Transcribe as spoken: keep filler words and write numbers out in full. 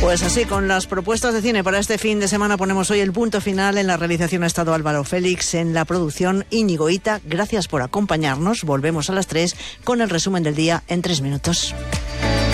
Pues así, con las propuestas de cine para este fin de semana ponemos hoy el punto final. En la realización ha estado Álvaro Félix, en la producción Íñigo Ita. Gracias por acompañarnos. Volvemos a las tres con el resumen del día en tres minutos.